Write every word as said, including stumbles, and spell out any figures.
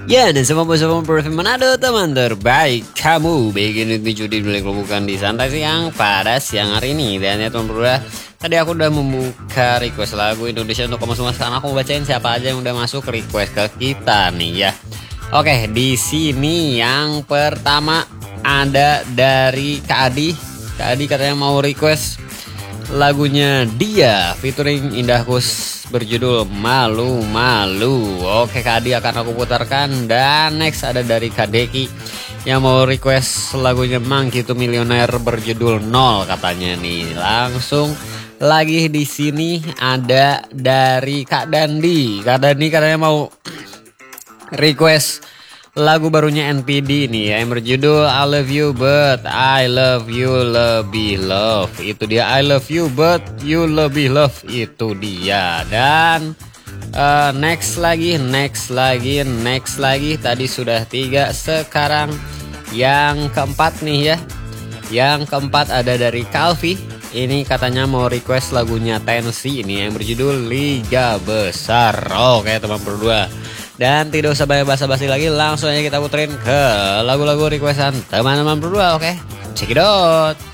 Ya, dan semua semua perfect Manado, teman terbaik kamu bikin itu judi beli bukan di santai siang pada siang hari ini. Dan ya teman berdua, tadi aku udah membuka request lagu Indonesia untuk kamu semua. Sekarang aku bacain siapa aja yang udah masuk request ke kita nih ya. Oke, di sini yang pertama ada dari Kak Adi. Kak Adi katanya mau request lagunya Dia featuring Indah Kus berjudul Malu Malu. Oke Kak Adi akan aku putarkan. Dan next ada dari Kak Deki yang mau request lagunya Monkey to Millionaire berjudul Nol katanya nih. Langsung lagi di sini ada dari Kak Dandi. Kak Dandi katanya mau request lagu barunya N P D nih ya, yang berjudul I Love You But I Love You Lebih Love. Itu dia, I Love You But You Lebih Love, itu dia. Dan uh, next lagi, next lagi, next lagi. Tadi sudah tiga, sekarang yang keempat nih ya. Yang keempat ada dari Calvi. Ini katanya mau request lagunya Tensi ini yang berjudul Liga Besar. Oke teman berdua. Dan tidak usah banyak basa-basi lagi, langsung aja kita puterin ke lagu-lagu requestan teman-teman berdua. Oke, check it out.